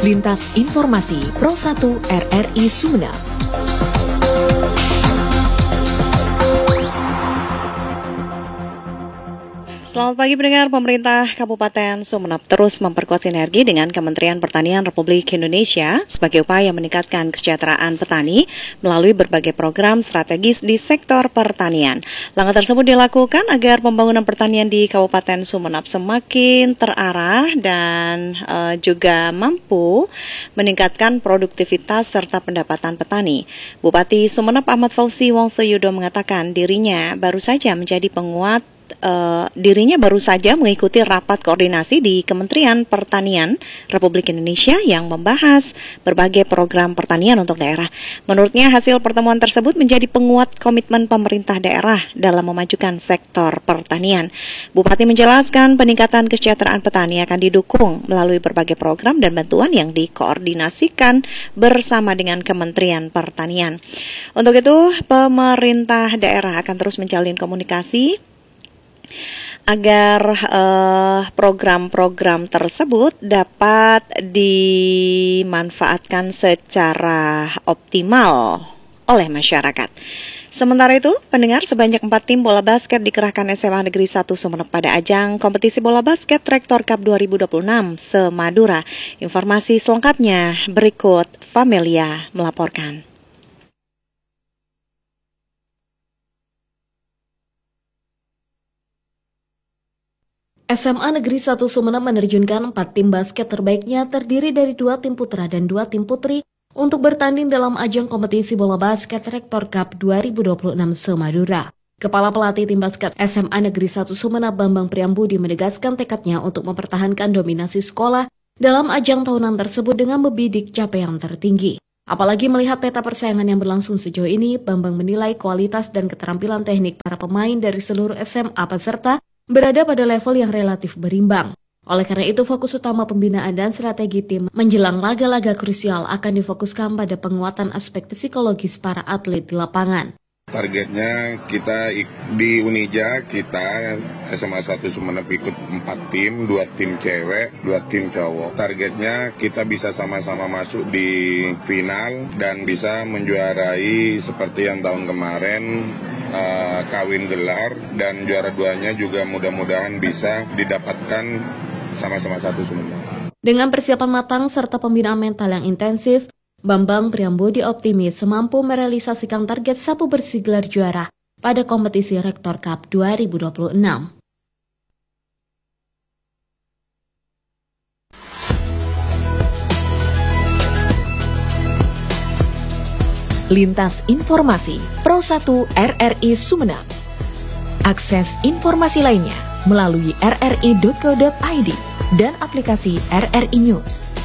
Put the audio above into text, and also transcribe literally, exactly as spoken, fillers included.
Lintas Informasi Pro satu R R I Sumeneb. Selamat pagi pendengar. Pemerintah Kabupaten Sumeneb terus memperkuat sinergi dengan Kementerian Pertanian Republik Indonesia sebagai upaya meningkatkan kesejahteraan petani melalui berbagai program strategis di sektor pertanian. Langkah tersebut dilakukan agar pembangunan pertanian di Kabupaten Sumeneb semakin terarah dan uh, juga mampu meningkatkan produktivitas serta pendapatan petani. Bupati Sumeneb Ahmad Fauzi Wongsoyudo mengatakan dirinya baru saja menjadi penguat Uh, dirinya baru saja mengikuti rapat koordinasi di Kementerian Pertanian Republik Indonesia yang membahas berbagai program pertanian untuk daerah. Menurutnya hasil pertemuan tersebut menjadi penguat komitmen pemerintah daerah dalam memajukan sektor pertanian. Bupati menjelaskan peningkatan kesejahteraan petani akan didukung melalui berbagai program dan bantuan yang dikoordinasikan bersama dengan Kementerian Pertanian. Untuk itu, pemerintah daerah akan terus menjalin komunikasi agar uh, program-program tersebut dapat dimanfaatkan secara optimal oleh masyarakat. Sementara itu, pendengar, sebanyak empat tim bola basket dikerahkan S M A Negeri satu Sumeneb pada ajang kompetisi bola basket Rektor Cup dua ribu dua puluh enam se-Madura. Informasi selengkapnya berikut, Famelia melaporkan. S M A Negeri satu Sumeneb menerjunkan empat tim basket terbaiknya terdiri dari dua tim putra dan dua tim putri untuk bertanding dalam ajang kompetisi bola basket Rektor Cup dua ribu dua puluh enam se-Madura. Kepala pelatih tim basket S M A Negeri satu Sumeneb Bambang Priambudi menegaskan tekadnya untuk mempertahankan dominasi sekolah dalam ajang tahunan tersebut dengan membidik capaian tertinggi. Apalagi melihat peta persaingan yang berlangsung sejauh ini, Bambang menilai kualitas dan keterampilan teknik para pemain dari seluruh S M A peserta berada pada level yang relatif berimbang. Oleh karena itu, fokus utama pembinaan dan strategi tim menjelang laga-laga krusial akan difokuskan pada penguatan aspek psikologis para atlet di lapangan. Targetnya kita di Unija, kita S M A satu Sumeneb ikut empat tim, dua tim cewek, dua tim cowok. Targetnya kita bisa sama-sama masuk di final dan bisa menjuarai seperti yang tahun kemarin, uh, kawin gelar, dan juara duanya juga mudah-mudahan bisa didapatkan sama-sama satu Sumeneb. Dengan persiapan matang serta pembinaan mental yang intensif, Bambang Priambudi optimis mampu merealisasikan target sapu bersih gelar juara pada kompetisi Rektor Cup dua ribu dua puluh enam. Lintas Informasi Pro satu R R I Sumeneb. Akses informasi lainnya melalui r r i titik co titik i d dan aplikasi R R I News.